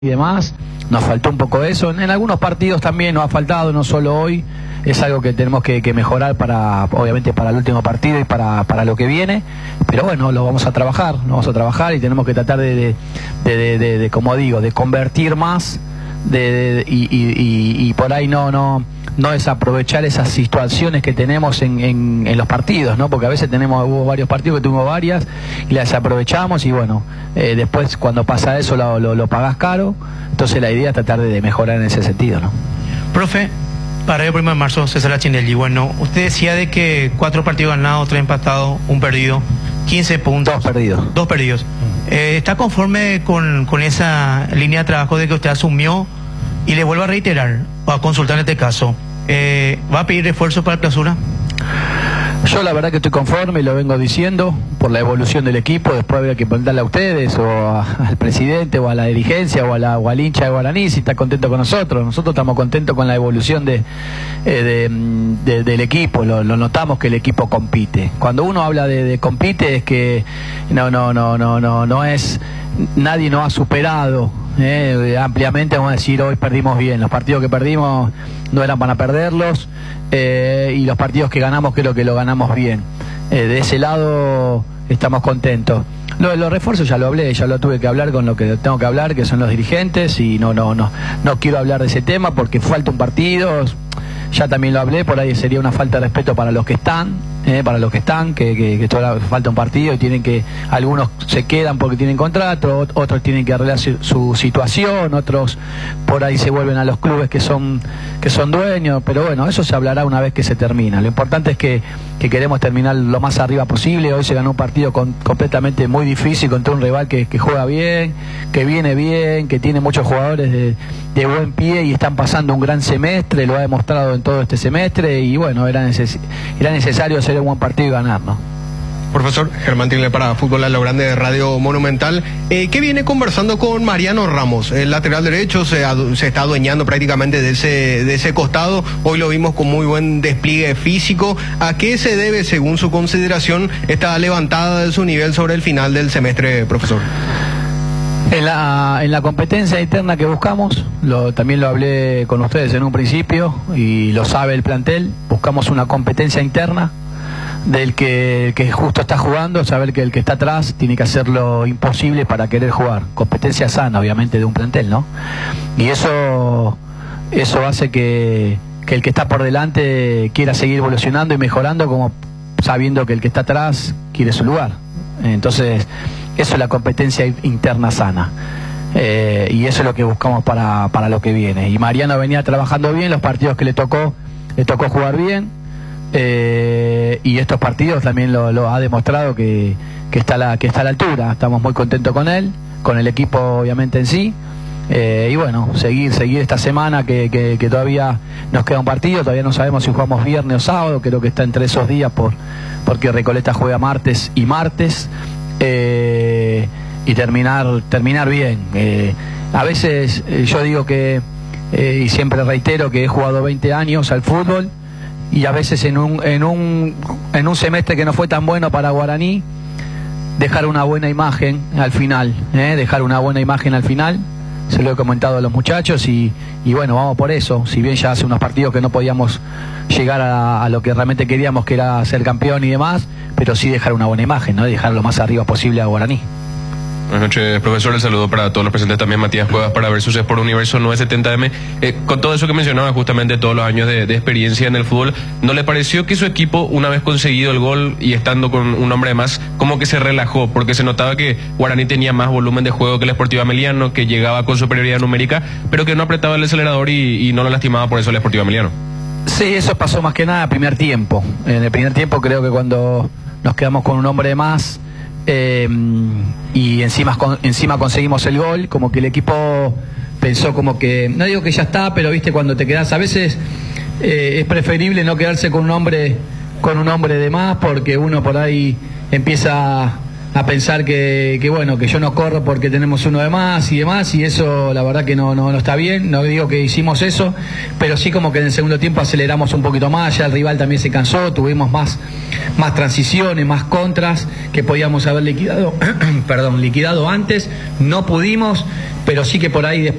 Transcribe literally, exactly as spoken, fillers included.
y demás, nos faltó un poco eso. En, en algunos partidos también nos ha faltado, no solo hoy. Es algo que tenemos que, que mejorar para, obviamente, para el último partido y para, para lo que viene. Pero bueno, lo vamos a trabajar, lo vamos a trabajar y tenemos que tratar de, de, de, de, de, de como digo, de convertir más de, de, y, y, y, y por ahí no, no, no desaprovechar esas situaciones que tenemos en, en, en los partidos, ¿no? Porque a veces tenemos, hubo varios partidos que tuvimos varias y las aprovechamos y bueno, eh, después cuando pasa eso lo, lo, lo pagás caro. Entonces la idea es tratar de, de mejorar en ese sentido, ¿no? Profe, para el primero de marzo, César Achinelli, bueno, usted decía de que cuatro partidos ganados, tres empatados, un perdido, quince puntos. Dos perdidos. Dos perdidos. Eh, ¿Está conforme con, con esa línea de trabajo de que usted asumió? Y le vuelvo a reiterar, o a consultar en este caso, eh, ¿va a pedir refuerzo para la clausura? Yo la verdad que estoy conforme y lo vengo diciendo por la evolución del equipo. Después habría que preguntarle a ustedes o a, al presidente o a la dirigencia o, a la, o al hincha de Guaraní si está contento con nosotros. Nosotros estamos contentos con la evolución de, eh, de, de, del equipo. Lo, lo notamos que el equipo compite. Cuando uno habla de, de compite es que no, no, no, no, no, no es, nadie nos ha superado. Eh, ampliamente vamos a decir hoy perdimos bien, los partidos que perdimos no eran para perderlos, eh, y los partidos que ganamos creo que lo ganamos bien, eh, de ese lado estamos contentos. Lo de los refuerzos ya lo hablé, ya lo tuve que hablar con lo que tengo que hablar, que son los dirigentes, y no, no, no, no quiero hablar de ese tema porque falta un partido. Ya también lo hablé, por ahí sería una falta de respeto para los que están, eh, para los que están, que, que, que todavía falta un partido y tienen que, algunos se quedan porque tienen contrato, otros tienen que arreglar su, su situación, otros por ahí se vuelven a los clubes que son, que son dueños, pero bueno, eso se hablará una vez que se termina. Lo importante es que, que queremos terminar lo más arriba posible. Hoy se ganó un partido con, completamente muy difícil contra un rival que, que juega bien, que viene bien, que tiene muchos jugadores de, de buen pie y están pasando un gran semestre, lo ha demostrado en todo este semestre y bueno, era, neces era necesario hacer un buen partido y ganar, ¿no? Profesor Germán Tingley para Fútbol a lo Grande de Radio Monumental. Eh, ¿Qué viene conversando con Mariano Ramos? El lateral derecho se, se está adueñando prácticamente de ese, de ese costado. Hoy lo vimos con muy buen despliegue físico. ¿A qué se debe, según su consideración, esta levantada de su nivel sobre el final del semestre, profesor? En la, en la competencia interna que buscamos, lo, también lo hablé con ustedes en un principio y lo sabe el plantel, buscamos una competencia interna del que, que justo está jugando, saber que el que está atrás tiene que hacer lo imposible para querer jugar. Competencia sana, obviamente, de un plantel, ¿no? Y eso, eso hace que, que el que está por delante quiera seguir evolucionando y mejorando, como sabiendo que el que está atrás quiere su lugar. Entonces, eso es la competencia interna sana. Eh, y eso es lo que buscamos para, para lo que viene. Y Mariano venía trabajando bien, los partidos que le tocó, le tocó jugar bien. Eh, y estos partidos también lo, lo ha demostrado que, que, está la, que está a la altura. Estamos muy contentos con él, con el equipo obviamente en sí. Eh, y bueno, seguir seguir esta semana que, que, que todavía nos queda un partido, todavía no sabemos si jugamos viernes o sábado, creo que está entre esos días por, porque Recoleta juega martes y martes. Eh, y terminar terminar bien. Eh, a veces eh, yo digo que, eh, y siempre reitero que he jugado veinte años al fútbol, y a veces en un, en un, en un semestre que no fue tan bueno para Guaraní, dejar una buena imagen al final, ¿eh? dejar una buena imagen al final, se lo he comentado a los muchachos y, y bueno, vamos por eso, si bien ya hace unos partidos que no podíamos llegar a, a lo que realmente queríamos, que era ser campeón y demás, pero sí dejar una buena imagen, ¿no? Dejar lo más arriba posible a Guaraní. Buenas noches, profesor. El saludo para todos los presentes, también Matías Cuevas para Versus Sport Universo nueve setenta M. Eh, con todo eso que mencionaba, justamente todos los años de, de experiencia en el fútbol, ¿no le pareció que su equipo, una vez conseguido el gol y estando con un hombre más, como que se relajó? Porque se notaba que Guaraní tenía más volumen de juego que el Sportivo Ameliano, que llegaba con superioridad numérica, pero que no apretaba el acelerador y, y no lo lastimaba por eso el Sportivo Ameliano. Sí, eso pasó más que nada primer tiempo. En el primer tiempo creo que cuando nos quedamos con un hombre más, Eh, y encima, encima conseguimos el gol, como que el equipo pensó como que, no digo que ya está, pero viste cuando te quedás, a veces eh, es preferible no quedarse con un hombre con un hombre de más, porque uno por ahí empieza a pensar que, que bueno, que yo no corro porque tenemos uno de más y demás, y eso la verdad que no, no, no está bien. No digo que hicimos eso, pero sí como que en el segundo tiempo aceleramos un poquito más, ya el rival también se cansó, tuvimos más, más transiciones, más contras que podíamos haber liquidado, perdón, liquidado antes, no pudimos, pero sí que por ahí después